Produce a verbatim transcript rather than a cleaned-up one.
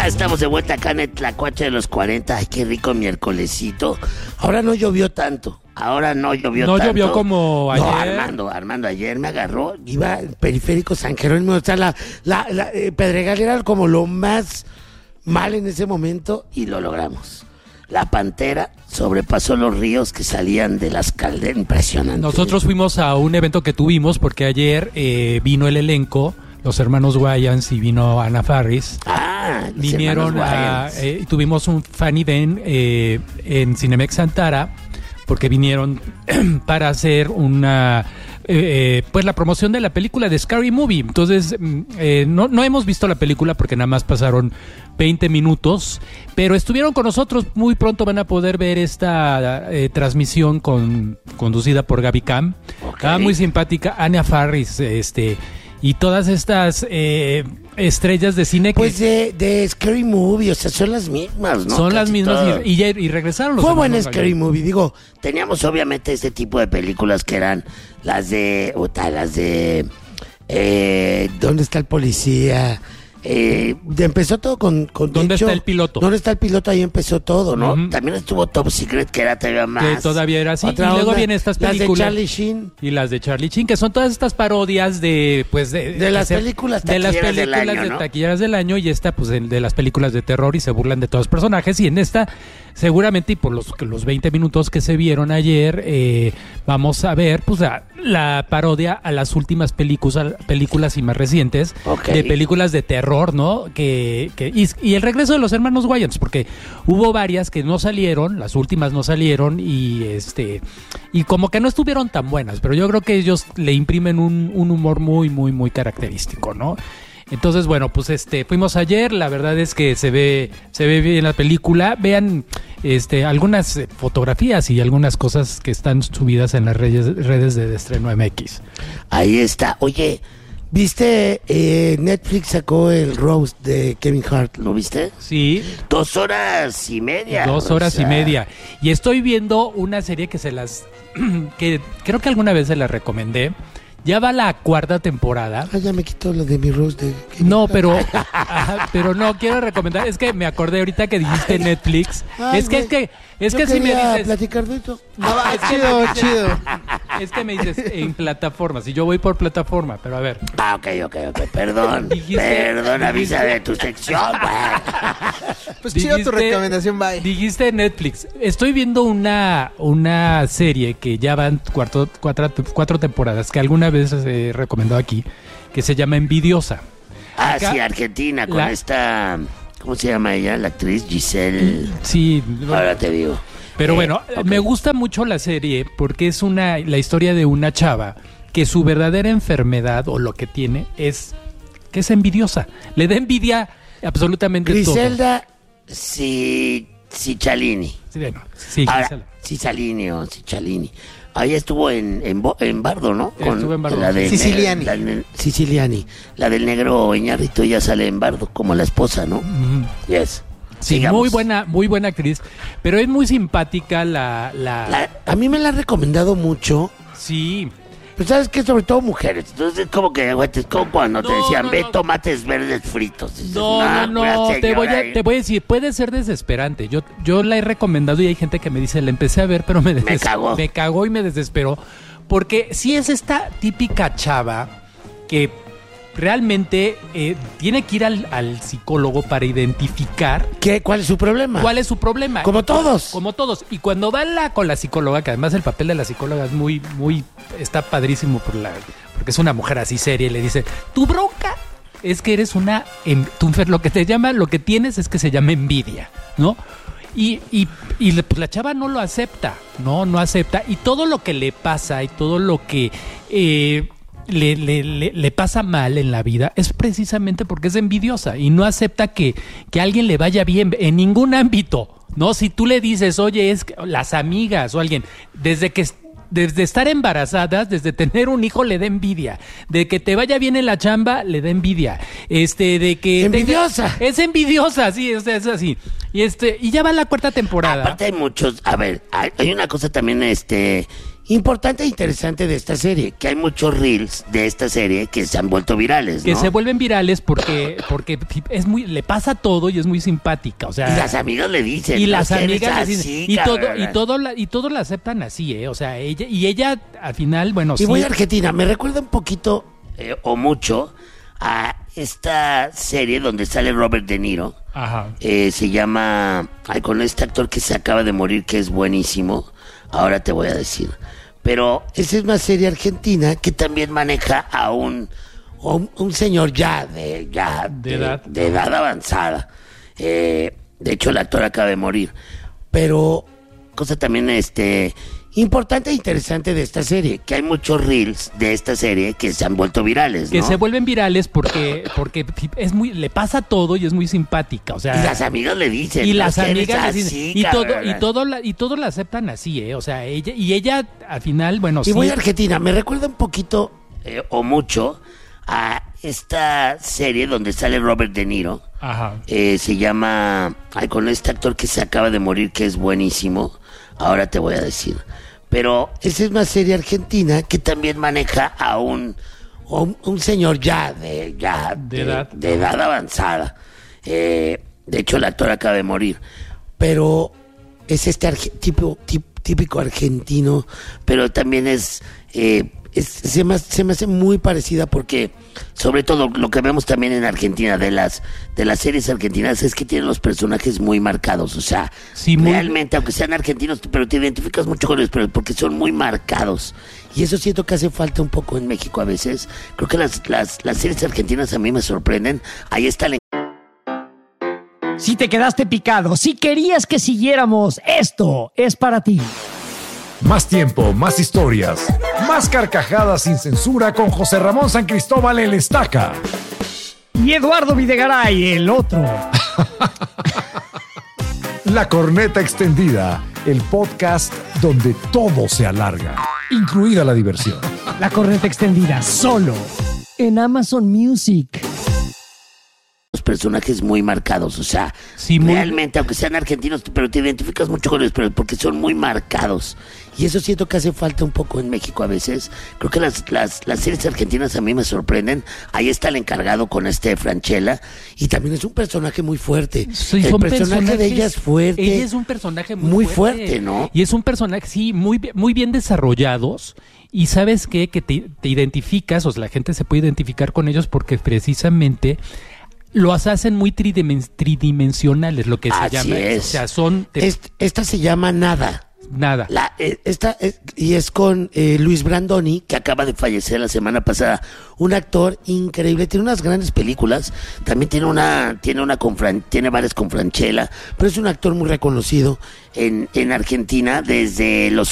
estamos de vuelta acá en el Tlacuache de los cuarenta. Ay, qué rico miércolesito. Ahora no llovió tanto. Ahora no llovió no tanto. No llovió como ayer. No, Armando, Armando, ayer me agarró. Iba el periférico San Jerónimo. O sea, la, la, la eh, Pedregal era como lo más mal en ese momento y lo logramos. La Pantera sobrepasó los ríos que salían de las calderas. Impresionante. Nosotros fuimos a un evento que tuvimos porque ayer eh, vino el elenco, los hermanos Wayans, y vino Anna Faris. Ah, vinieron a... Eh, tuvimos un fan event eh, en Cinemex Santara porque vinieron para hacer una... Eh, pues la promoción de la película de Scary Movie. Entonces eh, no, no hemos visto la película porque nada más pasaron veinte minutos, pero estuvieron con nosotros. Muy pronto van a poder ver esta eh, transmisión con, conducida por Gaby Cam. Okay. Estaba muy simpática. Anya Faris, este y todas estas eh, estrellas de cine que... Pues de, de Scary Movie, o sea, son las mismas, ¿no? Son Casi las mismas y, y, y regresaron los Fue buena Scary Movie, digo, teníamos obviamente este tipo de películas que eran las de... Uta, las de... Eh, ¿Dónde está el policía? Eh, empezó todo con... con ¿Dónde hecho, está el piloto? ¿Dónde está el piloto? Ahí empezó todo, ¿no? Uh-huh. También estuvo Top Secret, que era todavía más... Que todavía era así. Otra y luego onda, vienen estas películas... Las de Charlie Sheen. Y las de Charlie Sheen, que son todas estas parodias de... pues De, de las hacer, películas taquilleras de las películas del año, de ¿no? taquilleras del año, y esta pues de, de las películas de terror, y se burlan de todos los personajes. Y en esta, seguramente, y por los, los veinte minutos que se vieron ayer, eh, vamos a ver pues la, la parodia a las últimas películas, películas y más recientes, okay, de películas de terror, ¿no? Que Que, y, y el regreso de los hermanos Wayans, porque hubo varias que no salieron, las últimas no salieron, y este y como que no estuvieron tan buenas, pero yo creo que ellos le imprimen un, un humor muy, muy, muy característico, ¿no? Entonces, bueno, pues este fuimos ayer, la verdad es que se ve, se ve bien la película. Vean este algunas fotografías y algunas cosas que están subidas en las redes, redes de Estreno M X. Ahí está, oye. ¿Viste? Eh, Netflix sacó el roast de Kevin Hart. ¿Lo viste? Sí. Dos horas y media. Dos horas sea... y media. Y estoy viendo una serie que se las... que creo que alguna vez se la recomendé. Ya va la cuarta temporada. Ah, ya me quitó lo de mi roast de Kevin No, Hart. pero... ajá, pero no, quiero recomendar... Es que me acordé ahorita que dijiste Netflix. Ay, es que, es que... Es Yo que si me dices... platicar de esto. No, es que chido, dices, chido. Es que me dices en plataformas, y yo voy por plataforma, pero a ver. Ah, ok, ok, ok, perdón. Dijiste, perdón, avisa de tu sección, güey. Pues chido tu recomendación, bye. Dijiste Netflix. Estoy viendo una, una serie que ya van cuatro, cuatro, cuatro temporadas, que alguna vez he recomendado aquí, que se llama Envidiosa. Ah, Acá, sí, Argentina, con la... esta... ¿Cómo se llama ella? La actriz Giselle. Sí. Ahora te digo. Pero eh, bueno, okay. Me gusta mucho la serie porque es una la historia de una chava que su verdadera enfermedad o lo que tiene es que es envidiosa. Le da envidia absolutamente Griselda todo. Si, Cicciolini. Sí, bueno, sí, Ahora, Cicciolini o Cicciolini. Ahí estuvo en, en, en Bardo, ¿no? Con estuvo en Bardo. La de Siciliani. La, la, Siciliani. La del negro Iñárritu ya sale en Bardo, como la esposa, ¿no? Mm. Yes. Sí, Sigamos. muy buena, muy buena actriz. Pero es muy simpática la, la... la... A mí me la ha recomendado mucho. Sí. Pues sabes que sobre todo mujeres. Entonces es como que, güey, es como cuando no, te decían, no, ve no. tomates verdes fritos. Dices, no, no, no, no. Te voy a, te voy a decir, puede ser desesperante. Yo, yo la he recomendado y hay gente que me dice, la empecé a ver, pero me, des... me cagó. Me cagó y me desesperó. Porque sí es esta típica chava que realmente eh, tiene que ir al, al psicólogo para identificar ¿Qué? ¿Cuál es su problema? ¿Cuál es su problema? Como todos. Como todos. Y cuando va la, con la psicóloga, que además el papel de la psicóloga es muy, muy, está padrísimo por la, porque es una mujer así seria y le dice, tu bronca es que eres una, tú, lo que te llama, lo que tienes es que se llama envidia, ¿no? Y, y, y pues la chava no lo acepta, no, no acepta. Y todo lo que le pasa y todo lo que eh, le, le, le, le pasa mal en la vida es precisamente porque es envidiosa y no acepta que, que a alguien le vaya bien en ningún ámbito, ¿no? Si tú le dices, oye, es que las amigas o alguien, desde que... Desde estar embarazadas, desde tener un hijo le da envidia, de que te vaya bien en la chamba le da envidia, este, de que envidiosa, tenga, es envidiosa, sí, o sea, es así, y este, y ya va la cuarta temporada. Aparte hay muchos, a ver, hay, hay una cosa también, este, importante e interesante de esta serie, que hay muchos reels de esta serie que se han vuelto virales, ¿no? Que se vuelven virales porque porque es muy le pasa todo y es muy simpática, o sea, y las amigas le dicen, y "No, las que eres amigas le así, dicen, y todo cabrón". y todo la, y todos la aceptan así, eh, o sea, ella y ella al final, bueno, Y sí. voy a Argentina, me recuerda un poquito eh, o mucho a esta serie donde sale Robert De Niro. Ajá. Eh, se llama, ay, con este actor que se acaba de morir, que es buenísimo. Ahora te voy a decir. Pero esa es una serie argentina que también maneja a un, a un, un señor ya de, ya De edad. de edad avanzada. Eh, de hecho, el actor acaba de morir. Pero, cosa también este importante e interesante de esta serie, que hay muchos reels de esta serie que se han vuelto virales, Que ¿no? se vuelven virales porque porque es muy le pasa todo y es muy simpática, o sea, Y las amigas le dicen, y "No, las que eres amigas le dicen, así, y todo cabrón". y todo la, y todos la aceptan así, eh, o sea, ella y ella al final, bueno, Y sí. voy a Argentina, me recuerda un poquito eh, o mucho a esta serie donde sale Robert De Niro. Ajá. Eh, se llama, ay, con este actor que se acaba de morir, que es buenísimo. Ahora te voy a decir. Pero esa es una serie argentina que también maneja a un, a un, un señor ya de, ya De edad. de edad avanzada. Eh, de hecho, el actor acaba de morir. Pero es este arge- tipo, tip- típico argentino, pero también es, eh, es- se, me, se me hace muy parecida porque, sobre todo, lo que vemos también en Argentina de las de las series argentinas es que tienen los personajes muy marcados, o sea, Sí, muy- realmente, aunque sean argentinos, pero te identificas mucho con ellos, pero porque son muy marcados. Y eso siento que hace falta un poco en México a veces. Creo que las, las, las series argentinas a mí me sorprenden. Ahí está el Si te quedaste picado, si querías que siguiéramos, esto es para ti. Más tiempo, más historias, más carcajadas sin censura con José Ramón San Cristóbal el Estaca. Y Eduardo Videgaray, el otro. La Corneta Extendida, el podcast donde todo se alarga, incluida la diversión. La corneta extendida, solo en Amazon Music. los personajes muy marcados, o sea, Sí, muy- realmente, aunque sean argentinos, pero te identificas mucho con ellos, pero porque son muy marcados. Y eso siento que hace falta un poco en México a veces. Creo que las, las, las series argentinas a mí me sorprenden. Ahí está el encargado con este Franchella, y también es un personaje muy fuerte. Sí, el son personaje de personajes- ella es fuerte. Ella es un personaje muy, muy fuerte, ¿no? Y es un personaje, sí, muy, bi- muy bien desarrollados. Y ¿sabes qué? Que te, te identificas, o sea, la gente se puede identificar con ellos porque precisamente los hacen muy tridimen- tridimensionales, lo que se Así llama. es. O sea, son... te- Est- esta se llama Nada. nada. La, eh, esta, eh, y es con eh, Luis Brandoni, que acaba de fallecer la semana pasada. Un actor increíble, tiene unas grandes películas. También tiene una, tiene una con Fran- tiene varias con Franchella, pero es un actor muy reconocido en, en Argentina desde los